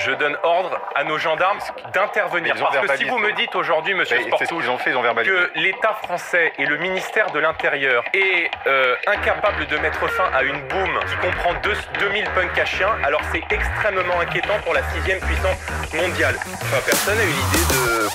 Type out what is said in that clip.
Je donne ordre à nos gendarmes d'intervenir. Parce que si vous me dites aujourd'hui, monsieur Sportou, c'est ce qu'ils ont fait, ils ont verbalisé. que l'État français et le ministère de l'Intérieur est incapable de mettre fin à une boum qui comprend 2000 punks à chiens, alors c'est extrêmement inquiétant pour la 6e puissance mondiale. Enfin, personne n'a une idée de